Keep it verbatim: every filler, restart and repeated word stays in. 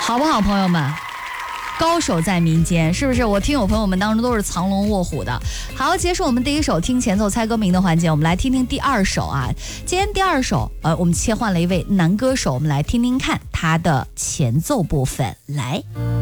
好不好，朋友们？高手在民间，是不是？我听友朋友们当中都是藏龙卧虎的。好，结束我们第一首听前奏猜歌名的环节，我们来听听第二首啊。今天第二首，呃，我们切换了一位男歌手，我们来听听看他的前奏部分。来。